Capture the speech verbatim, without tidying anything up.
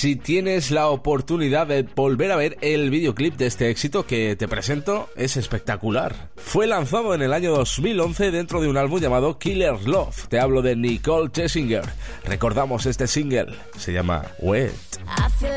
si tienes la oportunidad de volver a ver el videoclip de este éxito que te presento, es espectacular. Fue lanzado en el año dos mil once dentro de un álbum llamado Killer Love. Te hablo de Nicole Scherzinger. Recordamos este single, se llama Wet.